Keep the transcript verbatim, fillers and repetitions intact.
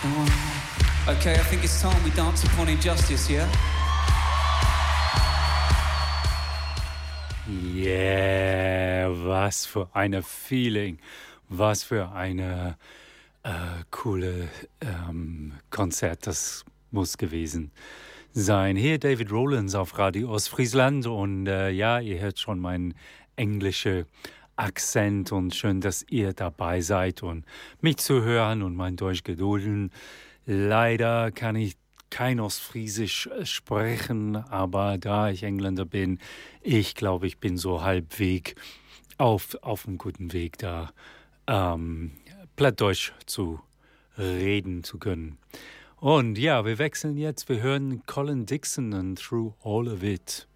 Oh. Okay, I think it's time we dance upon injustice, yeah? Yeah, was für eine Feeling, was für eine äh, coole ähm, Konzert das muss gewesen sein. Hier David Rowlands auf Radio Ostfriesland und äh, ja, ihr hört schon meinen englischen Akzent und schön, dass ihr dabei seid und mich zu hören und mein Deutsch gedulden. Leider kann ich kein Ostfriesisch sprechen, aber da ich Engländer bin, ich glaube, ich bin so halbweg auf, auf einem guten Weg, da ähm, Plattdeutsch zu reden zu können. Und ja, wir wechseln jetzt, wir hören Colin Dixon und Through All of It.